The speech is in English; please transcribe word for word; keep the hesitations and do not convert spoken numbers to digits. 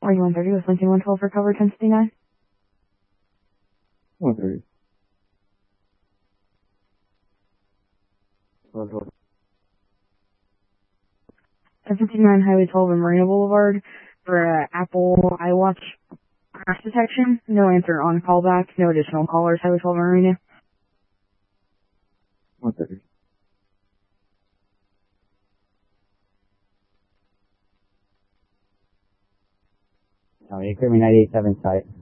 forty-one thirty with Lincoln one twelve for cover ten sixty-nine. one thirty. one twelve. ten fifty-nine Highway twelve and Marina Boulevard for uh, Apple iWatch crash detection. No answer on callback. No additional callers. Highway twelve and Marina. one thirty. Oh, you hear me ninety-eight seven site.